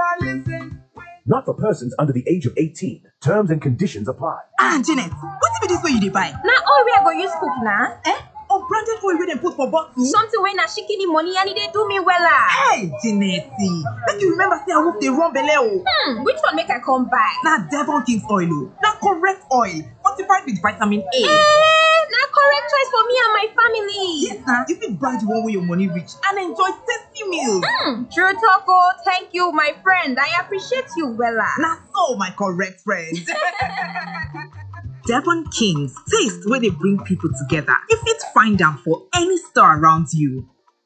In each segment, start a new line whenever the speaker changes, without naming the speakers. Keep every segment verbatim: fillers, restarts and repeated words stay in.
Not for persons under the age of eighteen. Terms and conditions apply.
Ah, Janet, what be this way you dey buy?
Na oil wey I go use cook na.
Eh? Unbranded oil wey dem put for bottle?
Something wey na shikini money and e dey do me wella.
Hey, Janet, make you remember say I wolf dey run belle o.
Hmm, which one make I come buy?
Na Devon King's oil o. Na correct oil, fortified with vitamin A.
Eh, na correct choice for me and my family.
Yes, na. You fit buy the one wey your money reach and enjoy tasty meals.
Hmm, true talk o. Thank you, my friend. I appreciate you wella.
Na so, my correct friend. Devon King's, taste where they bring people together. You fit find them for any store around you.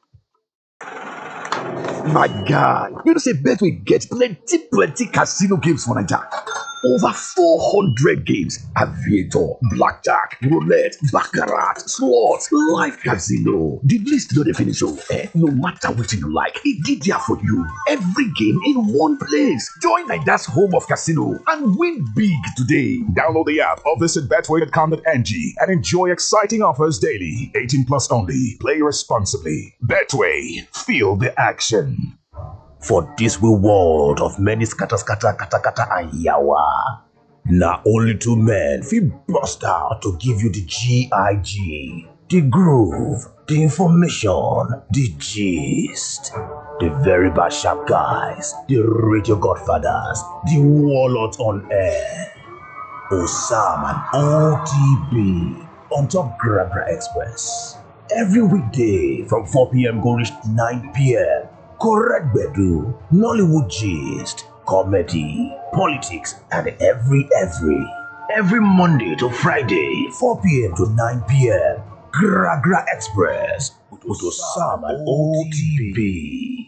My God, you know say Betway get plenty plenty casino games for Naija. Over four hundred games: aviator, blackjack, roulette, baccarat, slots, live casino. The list no dey finish o. Eh? No matter what you like, it dey there for you. Every game in one place. Join Naija's home of casino and win big today.
Download the app or visit betway dot com dot n g and enjoy exciting offers daily. eighteen plus only. Play responsibly. Betway. Feel the action.
For this we world of many scatter, scatter, kata, kata, and yawa. Now only two men fit bust out to give you the G I G, the groove, the information, the gist. The very bad sharp guys, the radio godfathers, the warlords on air. Osam and O T B on top Grabra Express. Every weekday from four p.m. go reach nine p.m. Correct bedu, Nollywood gist, comedy, politics, and every, every. Every Monday to Friday, four p.m. to nine p.m. Gragra Express with Osam and O T B.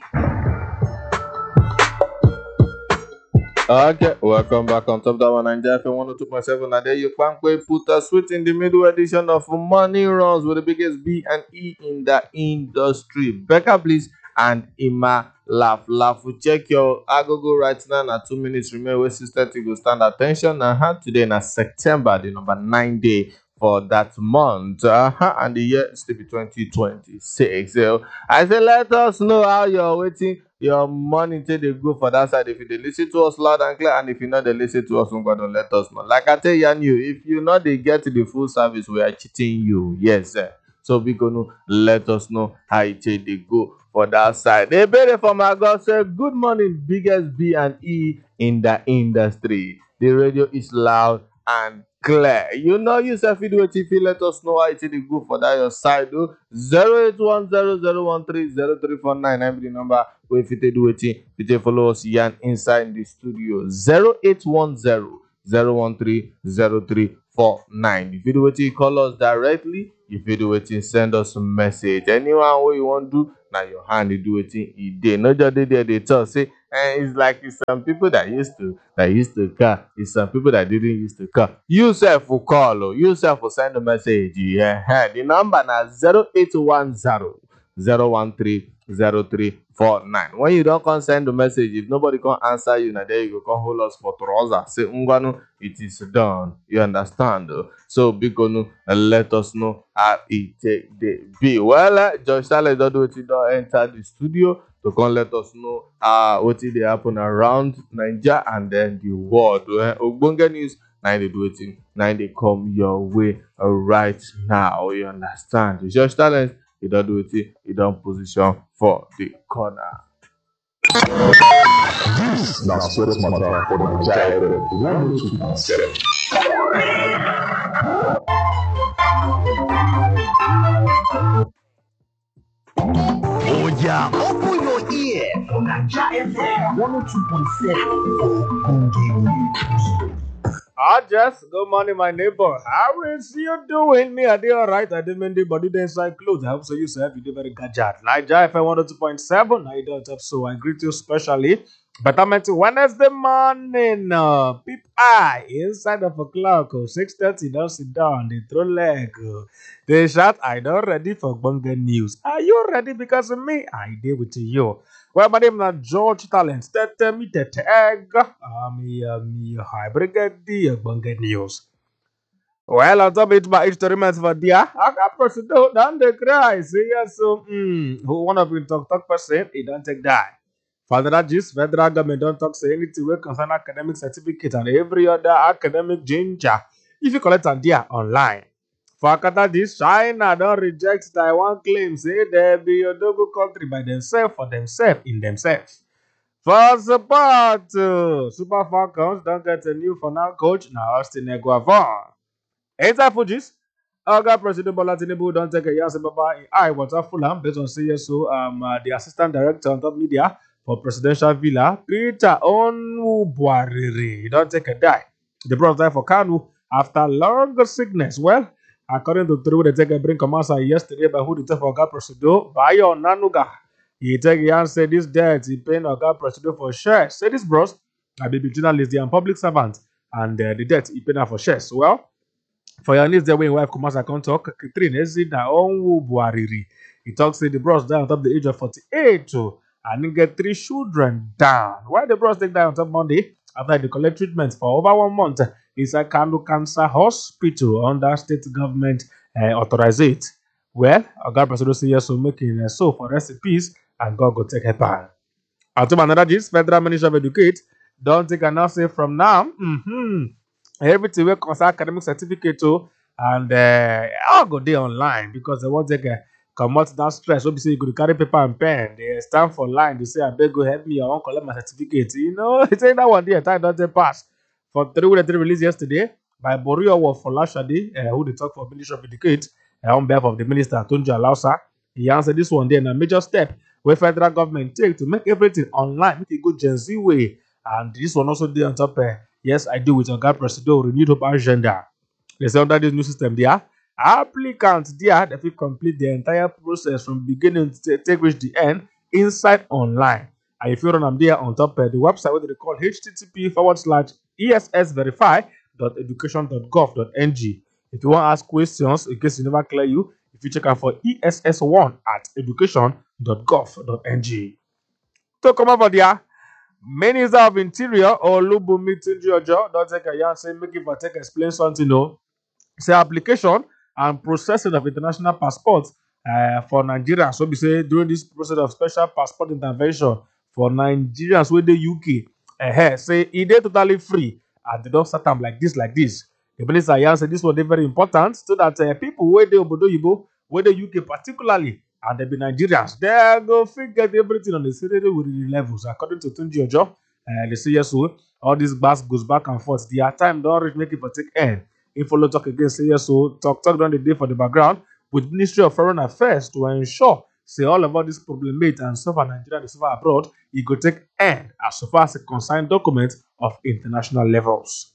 Okay, welcome back on top that one. Naija F M one oh two point seven. And there you can put a sweet in the middle edition of Money Runs with the biggest B and E in the industry. Becca, please. And Ima laugh laugh. We check your agogo right now. Na two minutes remain. We sister to go stand attention. And uh-huh, today na September, the number nine day for that month. Uh-huh, and the year is still be twenty twenty-six. So I say let us know how you're waiting your money till they go for that side. If you they listen to us loud and clear, and if you not they listen to us, don't let us know. Like I tell you, if you not they get the full service, we are cheating you. Yes, sir. So we gonna let us know how it they go for that side. They better for my God say good morning, biggest B and E in the industry. The radio is loud and clear. You know yourself it what if you let us know how it they go for that your side. Do zero eight one zero zero one three zero three four nine. I'm the number where if you do it, if you follow us yan inside the studio. Zero eight one zero zero one three zero three four nine. If you do it, call us directly. If you do it, send us a message. Anyone where you want to do, now your hand you do it in day. Not just there they tell say, and it's like it's some people that used to that used to call. It's some people that didn't used to call. You self will call or you self will send a message. Yeah, the number now zero eight one zero zero one three zero three four nine. When you don't come send the message, if nobody can answer you, now there you go come hold us for trouser. Say Ungwanu, it is done. You understand? So big gonna let us know how it take the be. Well, uh, Josh Saleh don't do it, don't enter the studio to come let us know uh what did happen around Nigeria and then the world. Uh, Ogbonge news. Now they do it. Now they come your way uh, right now. You understand? Josh Talent. He don't do it, he don't position for the corner.
This now Sweat Matter for the Giant one oh two point seven.
Oh yeah, open your ear for Naija F M one oh two point seven for Gungi.
Ah, Jess, good morning, my neighbor. How is you doing? Me, I did all right. I didn't mean the body the inside clothes. I hope so. You say you did very gadget. Naija F M one oh two point seven. I don't have so. I greet you specially. But I meant to Wednesday morning. Uh, peep eye inside of a clock. Oh, six thirty. Don't sit down. They throw leg. Oh. They shout. I don't ready for Bunga news. Are you ready? Because of me, I did with you. Well, my name is George Talent. Tete me tete egg. Ami ami high brigadier Bunga news. Well, on top of it, my experiment for dear. I got person down the cry. Say yes, so hmm. Who one of you talk talk person? He don't take die. For another gist, federal government don't talk say anything wey concern academic certificate and every other academic ginger. If you collect am there online. For Akata this, China don't reject Taiwan claim say they be a double country by themselves for themselves in themselves. For support, uh, Super Falcons don't get a new for now coach now Austin Eguavon. Inside Fujis, Oga President Bola Tinubu don't take a yes Baba in I Water Fulham based on C S O, um, uh, the assistant director on top media for Presidential Villa, Peter Onwubuariri. Don't take a die. The bros died for Kanu after long sickness. Well, according to True, they take a bring commercial yesterday by who the take for Oga President, Bayo Nanuga. He take a and say this debt, he paying Oga President for shares. Say this bros, I be journalist, they are public servant, and uh, the debt he paying for shares. Well, for your needs, the way wife commercial account talk, Catherine Ezina Onwubuariri. He talks say the bros died on top the age of forty-eight too, and he get three children down. Why the bros take that on top Monday after they collect treatment for over one month inside Kano Cancer Hospital under state government uh, authorized. Well, Oga President say yes, so making uh, so for recipes and God go take her pan. And to another gist, Federal Ministry of Education don't take an say from now. Mm-hmm. Everything will concern academic certificate too, and uh, I'll go there online because they want to take a come out that stress. Obviously, you could carry paper and pen. They stand for line. They say, I beg go help me. I want to collect my certificate. You know, it's ain't that one day. Time doesn't pass. For three that released yesterday by Borio for Lashadi, uh, who they talk for Ministry of Education uh, on behalf of the Minister Tunja Lausa. He answered this one day in a major step where federal government take to make everything online, make it go Gen Z way. And this one also did on top. Uh, yes, I do with Oga President renewed hope agenda. They say under this new system there, applicants there they will complete the entire process from beginning to take reach the end inside online. And if you run them there on top of uh, the website, what they call H T T P forward slash E S S verify dot education dot gov dot N G. If you want to ask questions, in case you never clear you, if you check out for E S S one at education dot gov dot N G. To come over there, Minister of Interior or Olubunmi Tunji-Ojo don't take a yarn say make it for take explain something no. Say application and processing of international passports uh, for Nigerians. So we say during this process of special passport intervention for Nigerians with the U K, uh, say it is totally free and they don't set them like this, like this. The minister yarn say this was very important so that uh, people where they Obodo Yibo, where the U K particularly, and they be Nigerians, they go figure everything on the serious with the levels. According to Tunji-Ojo, uh, the C S O, all this bus goes back and forth. Their time don't reach make it for take end. If follow talk again, C S O, talk talk down the day for the background with Ministry of Foreign Affairs to ensure say all about this problem mate and suffer Nigeria and suffer abroad, it could take end as so far as a consigned document of international levels.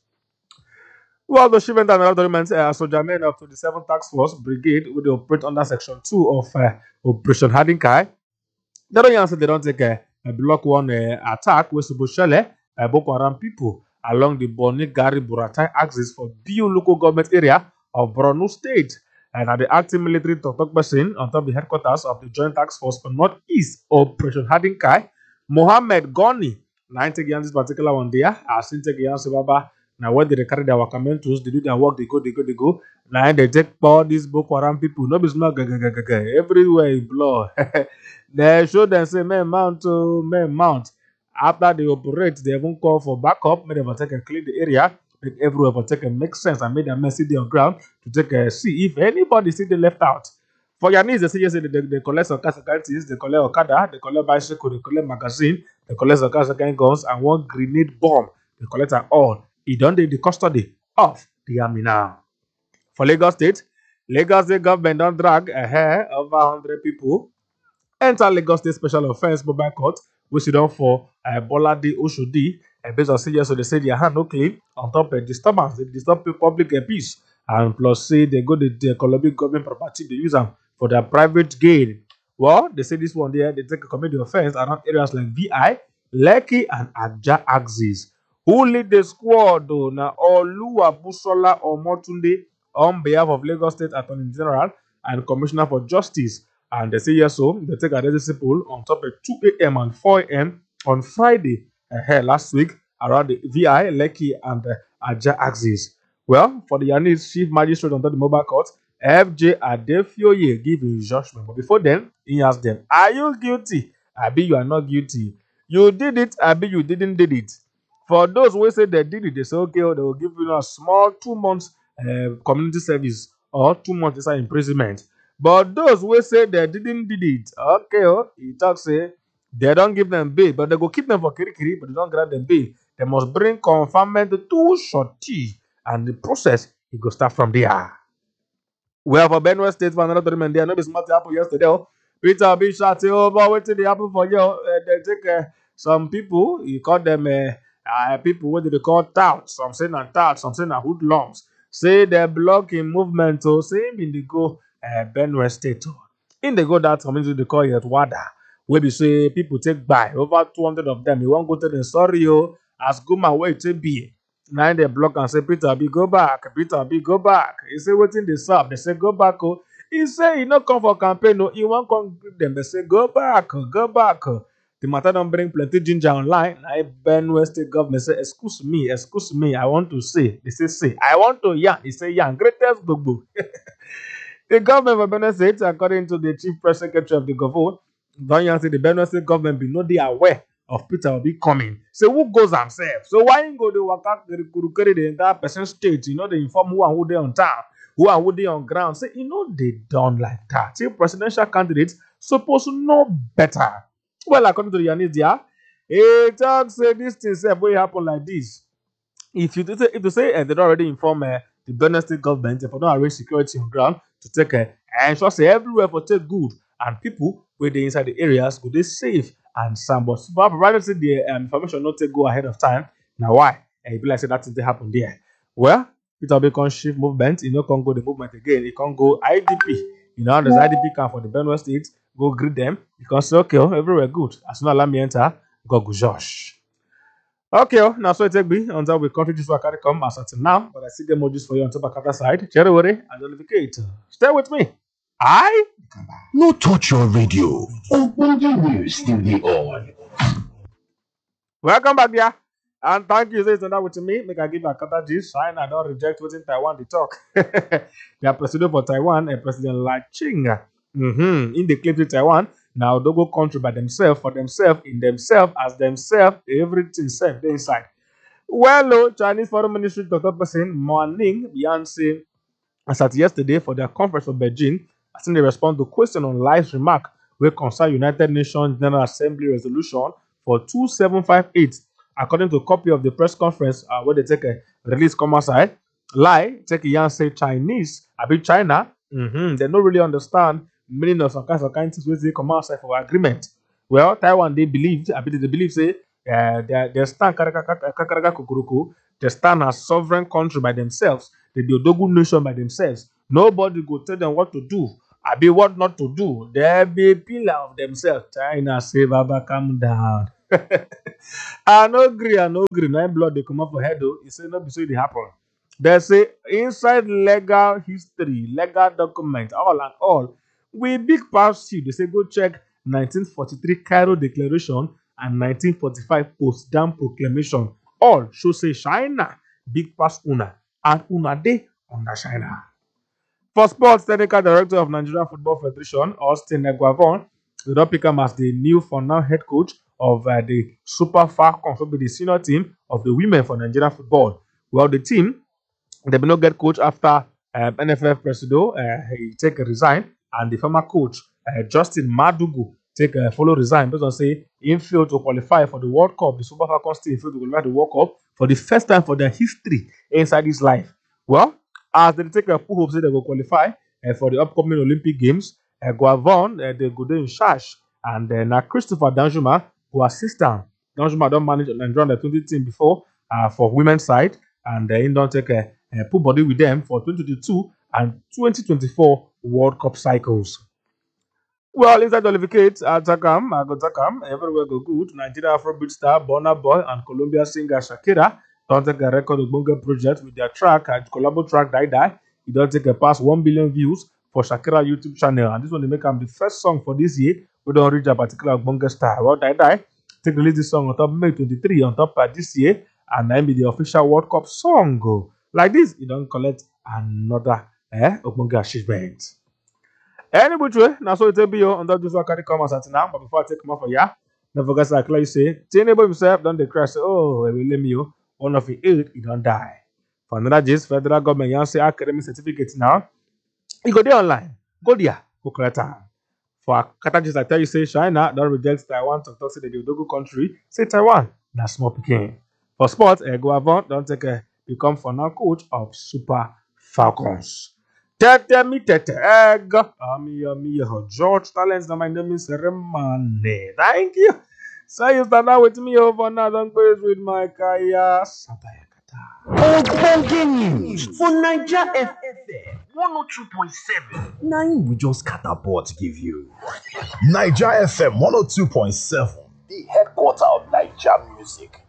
Well, the shipment and other documents are soldier men of twenty-seven Task Force Brigade with the operate under Section two of uh, Operation Hadinkai. They don't answer, they don't take a, a block one uh, attack with Suboshele by Boko Haram people along the Boni Gari Buratai axis for Biu local government area of Borno State. And at the acting military Tok person on top of the headquarters of the Joint Task Force for Northeast Operation Hadinkai, Mohammed Goni. Now, take this particular one there. I seen take Baba. Now, when they carry their workamentos, they do their work, they go, they go, they go. Now, they take all these Boko Haram people. No, it's not everywhere in blood. They show them, say, men mount, uh, men mount. After they operate, they even call for backup. May they take and clean the area. Make everywhere for take and make sense and make them sit there on ground to take a see if anybody see they left out. For your needs, they say, yes, they, they collect some things, they collect Okada, they collect bicycle, they collect magazine, they collect some kind guns, and one grenade bomb. They collect it all. He done the, the custody of the army now. For Lagos State, Lagos State government don't drag a hair over one hundred people. Enter Lagos State Special Offense Mobile Court, which is done for uh, Bolade Oshodi. And based on C S O, they say their hand no clean on top of disturbance. They disturb public peace. And plus, say they go to the Colombian government property, they use them for their private gain. Well, they say this one there, they take a committed offense around areas like V I, Lekki, and Aja axis. Who lead the squad though? Now, Oluwa Busola Omotunde on behalf of Lagos State Attorney General and Commissioner for Justice. And they say yes, so they take a registered poll on top of two A M and four A M on Friday uh, last week around the V I, Lekki, and uh, Aja axis. Well, for the Yanis Chief Magistrate on the mobile court, F J Adefioye give his judgment. But before then, he asked them, are you guilty? I be you are not guilty. You did it, abi you didn't did it. For those who say they did it, they say okay, oh, they will give you a small two months uh, community service or two months inside imprisonment. But those who say they didn't did it, okay, oh, he talks say they don't give them bail, but they go keep them for kirikiri, but they don't grant them bail. They must bring confinement to shorty, and the process it go start from there. Well, for Benue State, for another tournament, there no be smart happen yesterday. Oh. Peter Obi shout say, "Oh, but wetin dey happen for you?" Uh, they take uh, some people, you call them uh, uh, people what do they call touts? Some say na touts, some say na hoodlums. Say they block in movement. So say him in the go uh, Benue State. Oh. In the go that community they call it Wada. Where be say people take by over two hundred of them. You won't go to them. Sorry, yo. As Guma way to be. Now they block and say, Peter B, go back. Peter B, go back. He say, waiting they serve. They say, go back. Oh. He say, he not come for campaign. No, he won't come greet them. They say, go back. Go back. The matter don't bring plenty ginger online. I Benue State government say, excuse me, excuse me. I want to say. They say, say. I want to yarn. He say, yarn. Greatest gbogbo. The government of Benue State, according to the chief press secretary of the government, Don Yan say the Benue State government be not they aware of Peter Obi coming. So who goes himself? So why you go to work out the the entire person state? You know, they inform who and who they on town, who and who they on ground. Say, you know, they done like that. See, presidential candidates supposed to know better. Well, according to the Yanizia, he talks say this thing say will happen like this. If you say if you say uh, they don't already inform uh, the Benue State government, if they don't arrange security on ground to take uh, and ensure say everywhere for take good and people where they inside the areas go they safe and some but provided say the um, information not take go ahead of time. Now why? And it be like say that thing they happen there. Well, Peter Obi can shift movement, you know, can't go the movement again. It can't go I D P. You know, there's I D P camp for the Benue State. Go greet them. You can say okay, oh, everywhere good. As soon as let me enter, go go Josh. Okay, oh, now so it take me until we country just carry come as until now, but I see the emojis for you on top of the side. Cherry worry and notificate. Stay with me. I come back.
No touch your radio. Open the news still be on.
Welcome back, yeah. And thank you, say that with me. Make I give a counter gist. China don't reject within Taiwan they talk. Their president for Taiwan, a President Lai Ching. Mm-hmm. In the claim to Taiwan, now they go country by themselves, for themselves, in themselves, as themselves, everything self they inside. Well, no, Chinese Foreign Ministry Doctor Person morning, Beyonce, as at yesterday for their conference of Beijing, I think they respond to question on Lai's remark where concern United Nations General Assembly resolution for two seven five eight. According to a copy of the press conference uh, where they take a release come outside, Lai take a yarn say Chinese, I be China, mm-hmm, they don't really understand meaning of some kinds of kinds of things they come outside for agreement. Well, Taiwan they believed, I believe they believe say uh, they they stand they stand as sovereign country by themselves, they be a Dogu nation by themselves. Nobody go tell them what to do. I be what not to do. They be a pillar of themselves. China say, Baba, calm down. I no agree, I no agree. Nine blood they come up for head though. He say no be so it happen. They say inside legal history, legal document, all and all, we big pass you. They say go check nineteen forty-three Cairo Declaration and nineteen forty-five Potsdam Proclamation. All show say China big pass una and una dey under China. For sports, technical director of Nigeria Football Federation, Austin Eguavon, they don't pick him as the new for now head coach of uh, the Super Falcons, will be the senior team of the women for Nigeria football. Well, the team, they will not get coach after um, N F F Presido, uh, he take a resign, and the former coach, uh, Justin Madugu, take a follow resign, because say he failed to qualify for the World Cup. The Super Falcons team failed to qualify the World Cup for the first time for their history inside his life. Well, as they take a full hope say they will qualify uh, for the upcoming Olympic Games, uh, Guavon, uh, they go there in charge, and uh, now Christopher Danjuma who assist them. Danjuma don't manage Nigeria under twenty team before uh, for women's side, and uh, he don't take a, a put body with them for twenty twenty-two and twenty twenty-four World Cup cycles. Well, inside the Olympics, uh, Takam, I go Takam, everywhere go good. Nigeria Afrobeat star Burna Boy and Colombia singer Shakira don't take a record of Bonga project with their track and collabo track Die Die. It don't take a past one billion views for Shakira YouTube channel, and this one they make them the first song for this year. We don't reach a particular Bonga star. Well, Die Die take release this song on top May twenty-three on top uh, this year, and then be the official World Cup song. Go like this, you don't collect another eh Bonga achievement. Any which way, now so it will be on that just carry come as at now. But before I take them off for ya, Don't forget, like you say, Tinubu himself done the crash. Oh, we will me you. One of the eight, he don't die. For another gist, federal government, you say academic certificates now. You go there online. Go there. Go collect time. For Qatar, I tell you, say China don't reject Taiwan to talk to the Dogo country. Say Taiwan, that's small picking. For sports, eh, go avant, don't take a become for now coach of Super Falcons. Tete me tete egg. Ami ami George Talents. Now my name is Remane. Thank you. So you start out with me over now. Don't go with my Kaya Sabayakata.
Ogbonge news for Naija F M one oh two point seven. Na im we just catapult give you.
Naija F M one oh two point seven, the headquarter of Naija music.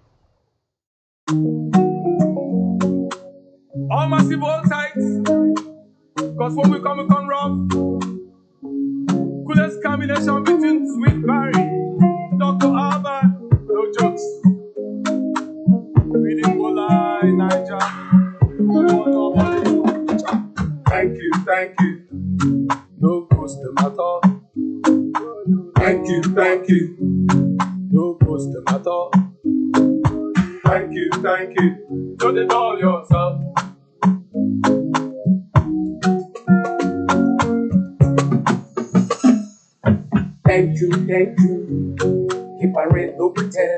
All massive all tights. Cause when we come, we come rough. Coolest combination between Sweet Barry, Doctor Alban, no jokes. Reading Bola in Niger. Thank you, thank you. No post the matter. Thank you, thank you. No post the matter. Thank you, thank you. Do it all yourself. Thank you, thank you. Keep a red, no pretend.